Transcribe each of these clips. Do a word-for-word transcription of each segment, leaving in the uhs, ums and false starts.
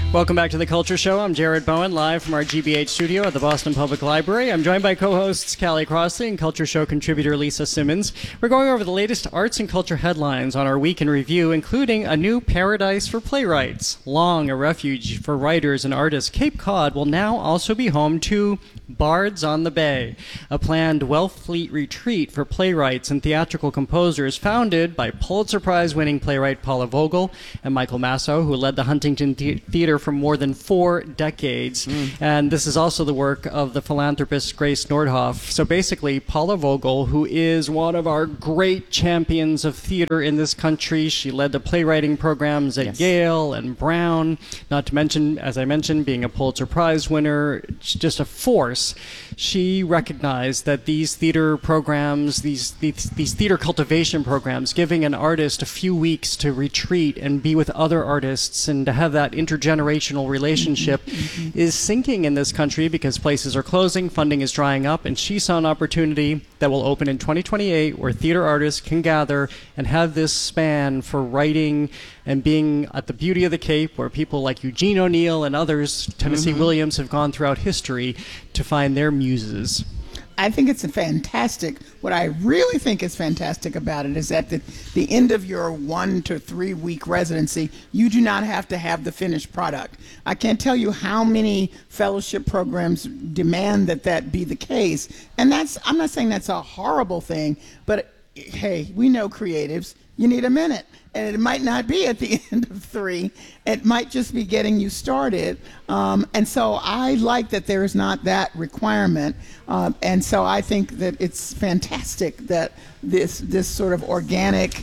Welcome back to The Culture Show. I'm Jared Bowen, live from our G B H studio at the Boston Public Library. I'm joined by co-hosts Callie Crossley and Culture Show contributor Lisa Simmons. We're going over the latest arts and culture headlines on our week in review, including a new paradise for playwrights. Long a refuge for writers and artists, Cape Cod will now also be home to Bards on the Bay, a planned Wellfleet retreat for playwrights and theatrical composers founded by Pulitzer Prize-winning playwright Paula Vogel and Michael Masso, who led the Huntington the- Theater for more than four decades. Mm. And this is also the work of the philanthropist Grace Nordhoff. So basically, Paula Vogel, who is one of our great champions of theater in this country, she led the playwriting programs at yes. Yale and Brown, not to mention, as I mentioned, being a Pulitzer Prize winner, just a force. She recognized that these theater programs, these, these these theater cultivation programs, giving an artist a few weeks to retreat and be with other artists and to have that intergenerational relationship mm-hmm. is sinking in this country because places are closing, funding is drying up, and she saw an opportunity that will open in twenty twenty-eight where theater artists can gather and have this span for writing and being at the Beauty of the Cape, where people like Eugene O'Neill and others, Tennessee mm-hmm. Williams, have gone throughout history to find their muses. I think it's a fantastic. What I really think is fantastic about it is at the, the end of your one to three week residency, you do not have to have the finished product. I can't tell you how many fellowship programs demand that that be the case. And that's, I'm not saying that's a horrible thing, but hey, we know creatives, you need a minute. And it might not be at the end of three. It might just be getting you started. Um, and so I like that there is not that requirement. Um, and so I think that it's fantastic that this this sort of organic,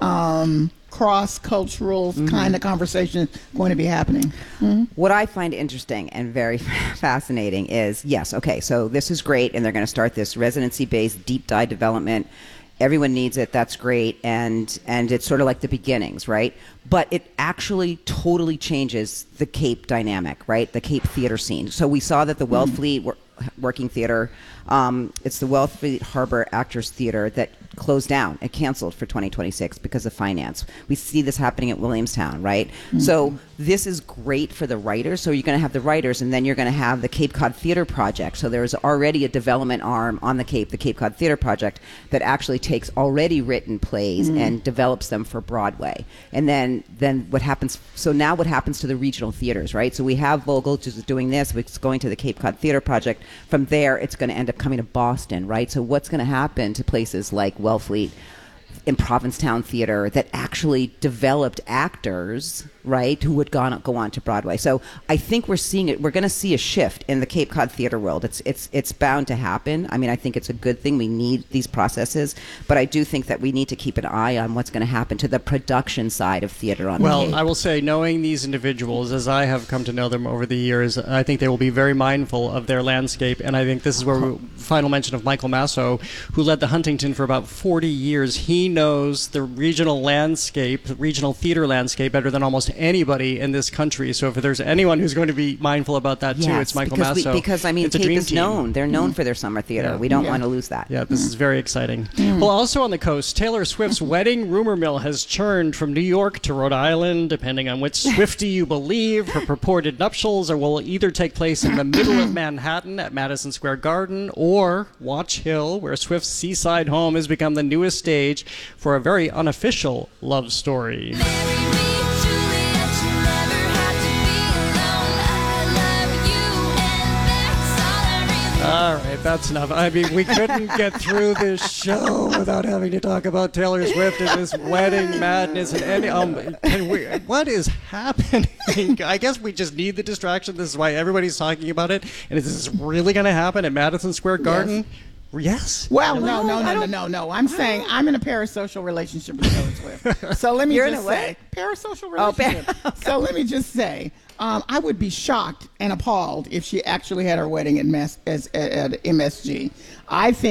um, cross-cultural mm-hmm. kind of conversation is going to be happening. Mm-hmm. What I find interesting and very fascinating is, yes, okay, so this is great, and they're going to start this residency-based deep dive development. Everyone needs it. That's great. And and it's sort of like the beginnings, right? But it actually totally changes the Cape dynamic, right? The Cape theater scene. So we saw that the Wellfleet wor- Working Theater, um, it's the Wellfleet Harbor Actors Theater that closed down and canceled for twenty twenty-six because of finance. We see this happening at Williamstown, right? Mm-hmm. So this is great for the writers. So you're going to have the writers, and then you're going to have the Cape Cod Theater Project. So there's already a development arm on the Cape, the Cape Cod Theater Project, that actually takes already written plays mm-hmm. and develops them for Broadway. And then, then what happens, so now what happens to the regional theaters, right? So we have Vogel just doing this, it's going to the Cape Cod Theater Project. From there, it's going to end up coming to Boston, right? So what's going to happen to places like Wellfleet in Provincetown Theater that actually developed actors, right, who would go on, go on to Broadway. So I think we're seeing it. We're going to see a shift in the Cape Cod theater world. It's it's it's bound to happen. I mean, I think it's a good thing. We need these processes, but I do think that we need to keep an eye on what's going to happen to the production side of theater on well, the Cape. Well, I will say, knowing these individuals, as I have come to know them over the years, I think they will be very mindful of their landscape, and I think this is where we, final mention of Michael Masso, who led the Huntington for about forty years. He knows the regional landscape, the regional theater landscape, better than almost anybody in this country. So if there's anyone who's going to be mindful about that too, yes, it's Michael because Masso. We, because I mean, it's Cape a dream is team. known. They're known mm. for their summer theater. Yeah. We don't yeah. want to lose that. Yeah, this mm. is very exciting. Mm. Well, also on the coast, Taylor Swift's wedding rumor mill has churned from New York to Rhode Island, depending on which Swiftie you believe. Her purported nuptials are, will either take place in the middle of Manhattan at Madison Square Garden or Watch Hill, where Swift's seaside home has become the newest stage for a very unofficial love story. All right, that's enough. I mean, we couldn't get through this show without having to talk about Taylor Swift and this wedding madness and any. Um, can we, what is happening? I guess we just need the distraction. This is why everybody's talking about it. And is this really going to happen at Madison Square Garden? Yes. Yes. Well, no, no, no, no, no, no. I'm saying I'm in a parasocial relationship with Taylor Swift. So let me You're just in a say, parasocial relationship. Oh, par- so let me just say, um, I would be shocked and appalled if she actually had her wedding at, M S, as, at, at M S G. I think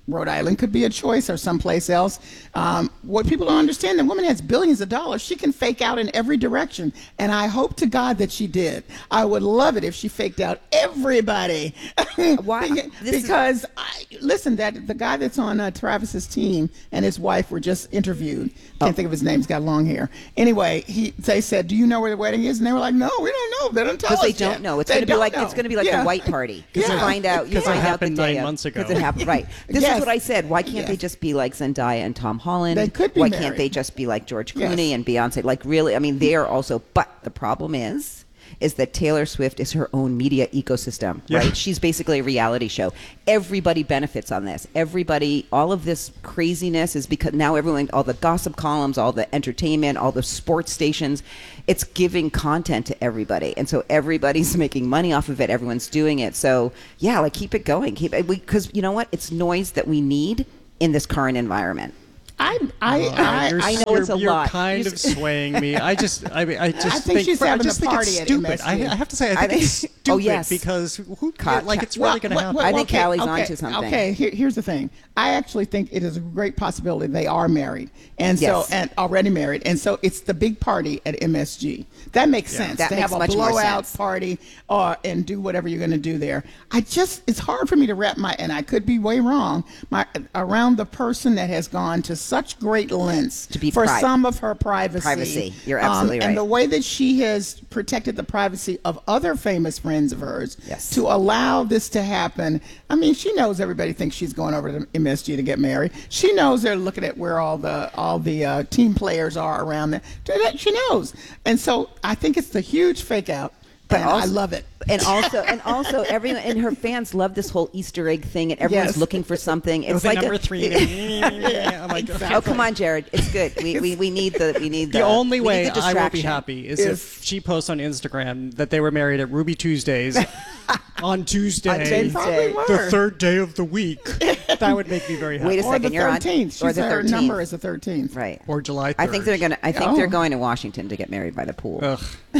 Rhode Island could be a choice, or someplace else. Um, what people don't understand, the woman has billions of dollars. She can fake out in every direction, and I hope to God that she did. I would love it if she faked out everybody. Why? This because is... I, listen, that the guy that's on uh, Travis's team and his wife were just interviewed. Can't oh. think of his name. He's got long hair. Anyway, he they said, "Do you know where the wedding is?" And they were like, "No, we don't know. They don't tell us." Because they yet. don't know. It's they going to be like know. it's going to be like yeah. the white party. Yeah. You find out. You Because find it out the happened day nine of, months ago. Because it happened. Right. This Yes. is what I said. Why can't Yes. they just be like Zendaya and Tom Holland? They could be Why married. can't they just be like George Yes. Clooney and Beyonce? Like really? I mean, they are also. But the problem is. is that Taylor Swift is her own media ecosystem, Yeah. right? She's basically a reality show. Everybody benefits on this. Everybody, all of this craziness is because now everyone, all the gossip columns, all the entertainment, all the sports stations, it's giving content to everybody. And so everybody's making money off of it. Everyone's doing it. So yeah, like keep it going. Keep it, because you know what? It's noise that we need in this current environment. I I Uh, I, you're, I know you're, it's a you're lot. kind You're of swaying me. I just, I mean, I just I think she's for- I having just a think party it's at stupid. M S G. I, I have to say, I I think it's think- stupid oh, yes. because who, Cut, like cut. it's really going to Well, happen. well, I think okay, Callie's okay, onto something. Okay, here, here's the thing. I actually think it is a great possibility they are married, and so Yes. and already married, and so it's the big party at M S G. That makes Yeah. sense. That to makes have a much more blowout sense. party, or and do whatever you're going to do there. I just it's hard for me to wrap my, and I could be way wrong, my around the person that has gone to such great lengths To be for private. some of her privacy. Privacy. You're Um, absolutely right. And the way that she has protected the privacy of other famous friends of hers Yes. to allow this to happen. I mean, she knows everybody thinks she's going over to M S G to get married. She knows they're looking at where all the all the uh, team players are around there. She knows, and so I think it's the huge fake out. But and I also- love it. And also, and also, everyone and her fans love this whole Easter egg thing, and everyone's Yes. looking for something. It's With like the number a, three. I'm like, Exactly. Oh come on, Jared! It's good. We, we, we need the we need the, The only we way need the I will be distraction. happy is If- if she posts on Instagram that they were married at Ruby Tuesdays on Tuesday, Tuesday. Probably were. the third day of the week. That would make me very happy. Wait a or second, the you're on- thirteenth. or She's the her thirteenth. number is the thirteenth. Right. Or July third. I think they're gonna. I think Oh. they're going to Washington to get married by the pool. Ugh.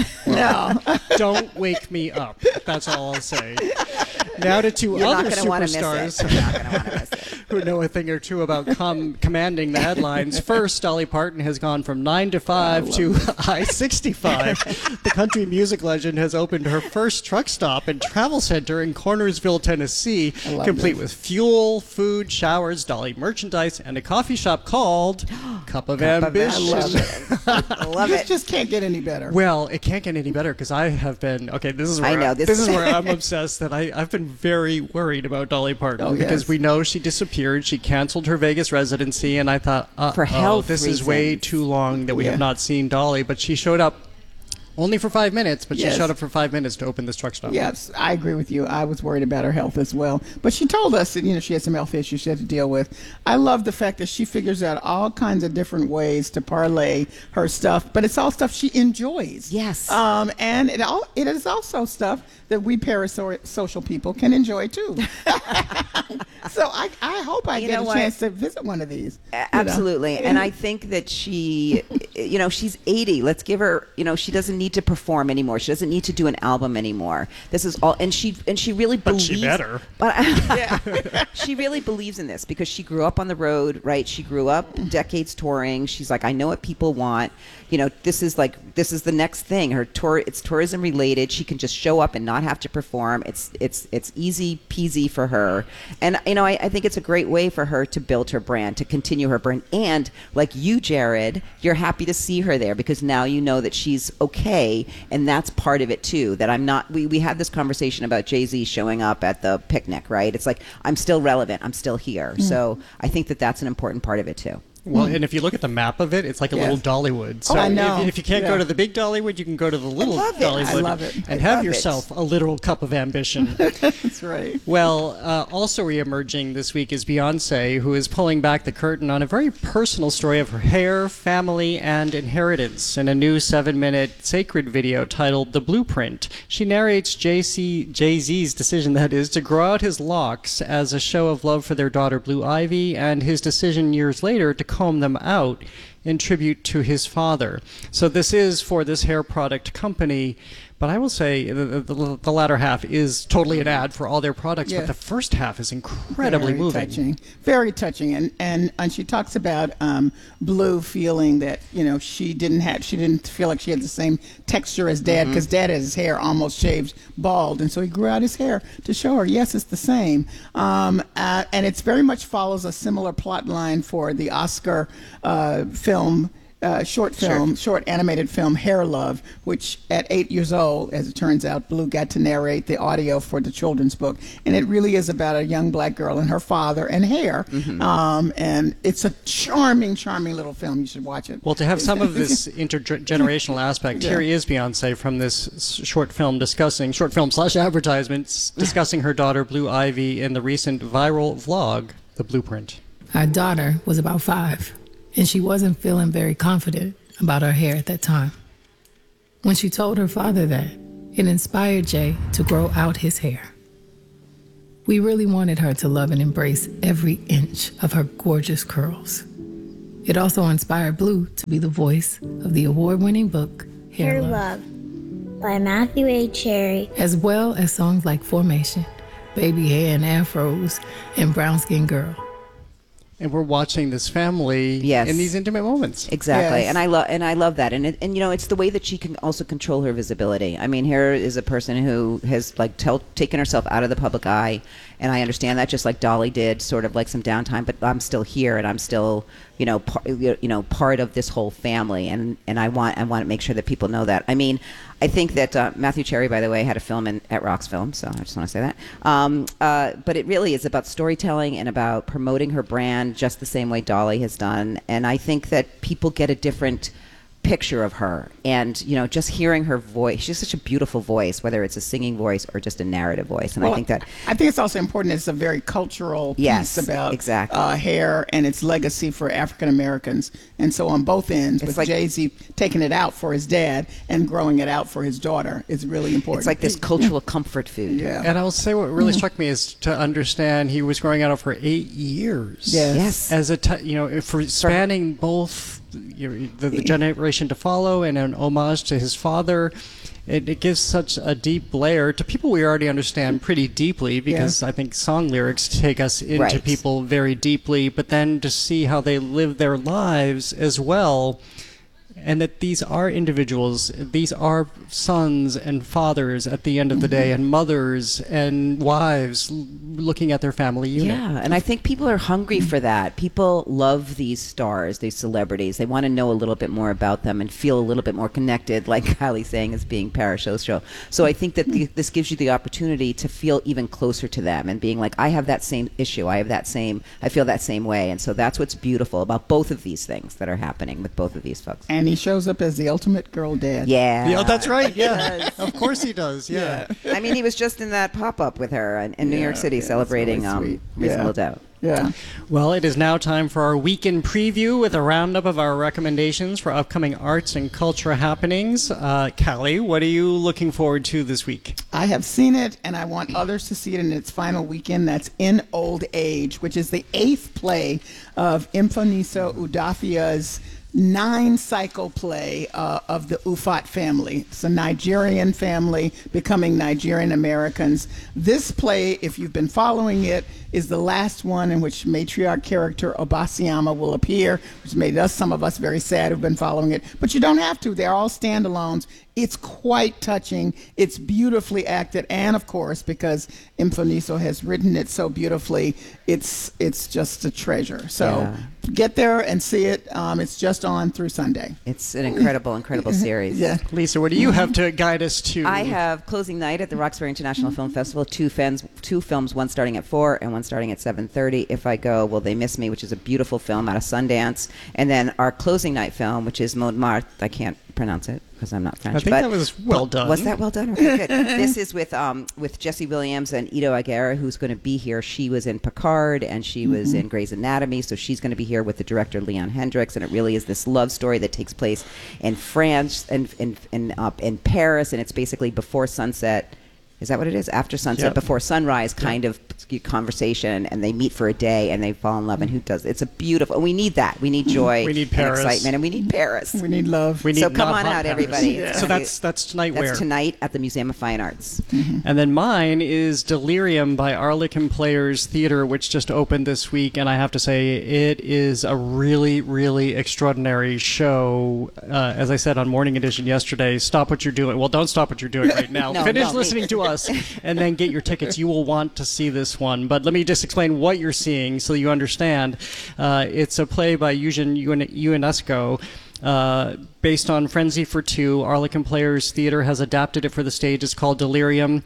No. Don't wake me up. That's all I'll say. Now to two You're not other going to want to miss superstars it. You're not going to want to miss it. who know a thing or two about com- commanding the headlines. First, Dolly Parton has gone from nine to five to I sixty-five. The country music legend has opened her first truck stop and travel center in Cornersville, Tennessee, love complete this. with fuel, food, showers, Dolly merchandise, and a coffee shop called Cup of Cup of Ambition. I love it. I love This it. just can't get any better. Well, it can't get any better because I have been okay. This is where I know, this, this is is- where I'm obsessed. That I I've been very worried about Dolly Parton Oh, because yes. we know she disappeared. She canceled her Vegas residency, and I thought, uh, For health this is way reasons. too long that we Yeah. have not seen Dolly. But she showed up only for five minutes. But Yes. she showed up for five minutes to open this truck stop. Yes, I agree with you. I was worried about her health as well. But she told us that, you know, she had some health issues she had to deal with. I love the fact that she figures out all kinds of different ways to parlay her stuff, but it's all stuff she enjoys. Yes. Um, and it all it is also stuff that we parasocial people can enjoy too. So I, I hope I You get know a what? chance to visit one of these. A- you know. Absolutely. And I think that she, you know, she's eighty. Let's give her, you know, she doesn't need to perform anymore. She doesn't need to do an album anymore. This is all, and she, and she really But believes. she better. But she really believes in this because she grew up on the road, right? She grew up decades touring. She's like, I know what people want. You know, this is like, this is the next thing. Her tour, it's tourism related. She can just show up and not have to perform. It's, it's, it's easy peasy for her. And, you know, I, I think it's a great way for her to build her brand, to continue her brand. And like you, Jared, you're happy to see her there because now you know that she's okay. And that's part of it too, that I'm not, we, we had this conversation about Jay-Z showing up at the picnic, right? It's like, I'm still relevant. I'm still here. So I think that that's an important part of it too. Well, and if you look at the map of it, it's like a Yes. little Dollywood. So Oh, I know. If, if you can't Yeah. go to the big Dollywood, you can go to the little love it. Dollywood I love it. and I have love it. yourself a literal cup of ambition. That's right. Well, uh, also re-emerging this week is Beyonce, who is pulling back the curtain on a very personal story of her hair, family, and inheritance in a new seven-minute sacred video titled The Blueprint. She narrates Jay Z, Jay-Z's decision, that is, to grow out his locks as a show of love for their daughter Blue Ivy, and his decision years later to comb them out in tribute to his father. So this is for this hair product company, But I will say the, the, the latter half is totally an ad for all their products, Yeah. but the first half is incredibly Very moving. touching, very touching, and and and she talks about um, Blue feeling that you know she didn't have, she didn't feel like she had the same texture as Dad, because Dad had his hair almost shaved bald, and so he grew out his hair to show her, yes, it's the same. Um, uh, and it's very much follows a similar plot line for the Oscar uh, film. Uh, short film, Sure. short animated film, Hair Love, which at eight years old, as it turns out, Blue got to narrate the audio for the children's book. And it really is about a young black girl and her father and hair. Mm-hmm. Um, and it's a charming, charming little film. You should watch it. Well, to have some of this intergenerational aspect, Yeah. here is Beyonce from this s- short film discussing, short film slash advertisements, discussing her daughter Blue Ivy in the recent viral vlog, The Blueprint. Our daughter was about five, and she wasn't feeling very confident about her hair at that time. When she told her father that, it inspired Jay to grow out his hair. We really wanted her to love and embrace every inch of her gorgeous curls. It also inspired Blue to be the voice of the award-winning book, Hair, Hair Love, Love by Matthew A. Cherry. as well as songs like Formation, Baby Hair and Afros, and Brown Skin Girl. And we're watching this family Yes. in these intimate moments. Exactly, Yes. and I love and I love that, and it, and you know it's the way that she can also control her visibility. I mean, here is a person who has like tell, taken herself out of the public eye, and I understand that, just like Dolly did, sort of like some downtime. But I'm still here, and I'm still you know par, you know part of this whole family, and and I want I want to make sure that people know that. I mean, I think that uh, Matthew Cherry, by the way, had a film in, at Rock's Film, so I just want to say that. Um, uh, but it really is about storytelling and about promoting her brand just the same way Dolly has done. And I think that people get a different picture of her, and you know, just hearing her voice, she's such a beautiful voice, whether it's a singing voice or just a narrative voice. And Well, I think that I think it's also important. It's a very cultural Yes, piece about exactly. uh, hair and its legacy for African Americans. And so on both ends, It's with like- Jay-Z taking it out for his dad and growing it out for his daughter, is really important. it's like this cultural comfort food. Yeah. And I will say what really struck me is to understand he was growing out of for eight years. Yes. Yes. As a, t- you know, for spanning both you know, the, the generation to follow and an homage to his father. It, it gives such a deep layer to people we already understand pretty deeply, because I think song lyrics take us into Right. people very deeply, but then to see how they live their lives as well, and that these are individuals, these are sons and fathers at the end of the day, and mothers and wives l- looking at their family unit. Yeah, and I think people are hungry for that. People love these stars, these celebrities. They want to know a little bit more about them and feel a little bit more connected, like Kylie's saying, as being parasocial. So I think that the, this gives you the opportunity to feel even closer to them and being like, I have that same issue. I have that same, I feel that same way. And so that's what's beautiful about both of these things that are happening with both of these folks. And he shows up as the ultimate girl dad. Yeah. Yeah, that's right. Yeah, of course he does. Yeah. I mean, he was just in that pop-up with her in, in New Yeah, York City yeah, it's celebrating really um, sweet. Reasonable Yeah. Doubt. Yeah. Well, it is now time for our weekend preview with a roundup of our recommendations for upcoming arts and culture happenings. Uh, Callie, what are you looking forward to this week? I have seen it, and I want others to see it in its final weekend. That's In Old Age, which is the eighth play of Mfoniso Udafia's nine-cycle play uh, of the Ufot family. It's a Nigerian family becoming Nigerian Americans. This play, if you've been following it, is the last one in which matriarch character Obasiama will appear, which made us, some of us, very sad who've been following it. But you don't have to. They're all standalones. It's quite touching. It's beautifully acted, and of course, because Mfoniso has written it so beautifully, it's it's just a treasure. So Yeah. get there and see it. Um, it's just on through Sunday. It's an incredible, incredible series. Yeah. Lisa, what do you have to guide us to? I have closing night at the Roxbury International Film Festival. Two films, two films, one starting at four and one starting at seven thirty. If I go, Will They Miss Me, which is a beautiful film out of Sundance, and then our closing night film, which is Montmartre. I can't pronounce it because I'm not French. I think but that was well done. Was that well done? Okay, good. This is with um with Jesse Williams and Ito Aguirre, who's going to be here. She was in Picard and she was Mm-hmm. in Grey's Anatomy, so she's going to be here with the director Leon Hendricks, and it really is this love story that takes place in France and in in, uh, in Paris, and it's basically before sunset Is that what it is? After sunset, Yep. before sunrise kind of conversation, and they meet for a day and they fall in love. And who does? It's a beautiful. We need that. We need joy. We need and Paris. excitement, and we need Paris. We need love. We need So come not on hot out, Paris. everybody. Yeah. It's So gonna that's be- that's tonight. that's where? tonight at the Museum of Fine Arts. And then mine is Delirium by Arlequin Players Theater, which just opened this week. And I have to say, it is a really, really extraordinary show. Uh, as I said on Morning Edition yesterday, stop what you're doing. Well, don't stop what you're doing right now. No, Finish no, me. listening to us and then get your tickets. You will want to see this one. But let me just explain what you're seeing so you understand. Uh, it's a play by Eugen Ionesco. Uh, based on Frenzy for Two. Arlequin Players Theater has adapted it for the stage. It's called Delirium.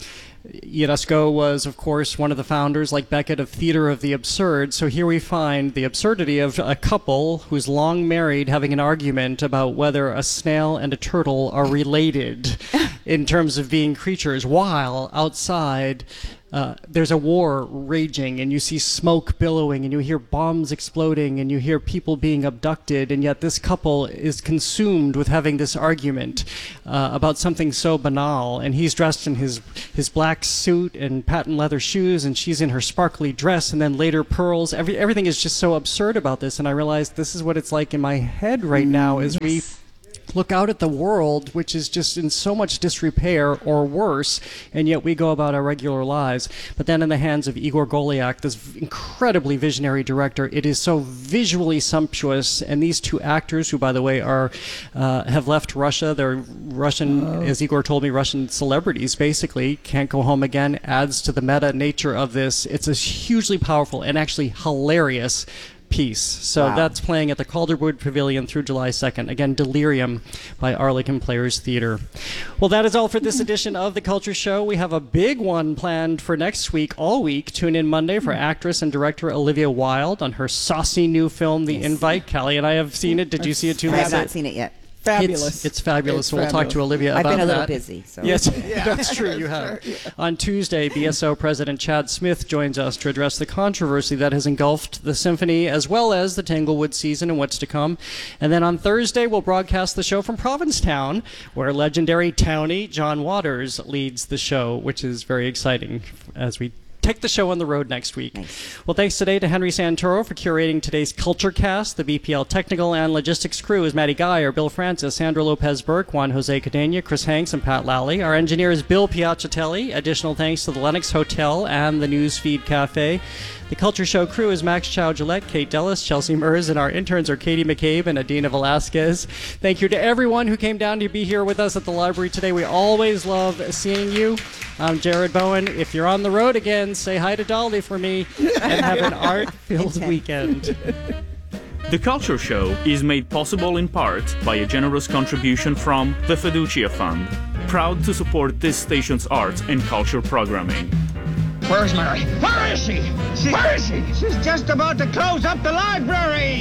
Ionesco was, of course, one of the founders, like Beckett, of Theater of the Absurd. So here we find the absurdity of a couple who's long married having an argument about whether a snail and a turtle are related in terms of being creatures, while outside Uh, there's a war raging, and you see smoke billowing, and you hear bombs exploding, and you hear people being abducted, and yet this couple is consumed with having this argument uh, about something so banal. And he's dressed in his his black suit and patent leather shoes, and she's in her sparkly dress, and then later pearls. Every everything is just so absurd about this, and I realized this is what it's like in my head right now as we look out at the world, which is just in so much disrepair or worse, and yet we go about our regular lives. But then in the hands of Igor Goliak, this incredibly visionary director, it is so visually sumptuous, and these two actors, who, by the way, are uh, have left Russia, they're Russian, oh. as Igor told me, Russian celebrities, basically, can't go home again, adds to the meta nature of this. It's a hugely powerful and actually hilarious piece. So wow. That's playing at the Calderwood Pavilion through July second. Again, Delirium by Arlequin Players Theater. Well, that is all for this edition of The Culture Show. We have a big one planned for next week, all week. Tune in Monday for actress and director Olivia Wilde on her saucy new film, The yes. Invite. Callie and I have seen it. Did you see it too, I Lisa? have not seen it yet. Fabulous. It's, it's fabulous. It's so we'll fabulous. talk to Olivia I've about been a little that. busy. So. Yes, Yeah. that's true. You have. Yeah. On Tuesday, B S O President Chad Smith joins us to address the controversy that has engulfed the symphony as well as the Tanglewood season and what's to come. And then on Thursday, we'll broadcast the show from Provincetown, where legendary townie John Waters leads the show, which is very exciting as we take the show on the road next week. Nice. Well, thanks today to Henry Santoro for curating today's Culture Cast. The B P L technical and logistics crew is Maddie Geyer, Bill Francis, Sandra Lopez-Burke, Juan Jose Cadena, Chris Hanks, and Pat Lally. Our engineer is Bill Piacciatelli. Additional thanks to the Lennox Hotel and the Newsfeed Cafe. The Culture Show crew is Max Chow-Gillette, Kate Dellis, Chelsea Mers, and our interns are Katie McCabe and Adina Velasquez. Thank you to everyone who came down to be here with us at the library today. We always love seeing you. I'm Jared Bowen. If you're on the road again, say hi to Dolly for me and have an art-filled weekend. The Culture Show is made possible in part by a generous contribution from the Fiducia Fund, proud to support this station's arts and culture programming. Where's Mary? Where is she? she? Where is she? She's just about to close up the library!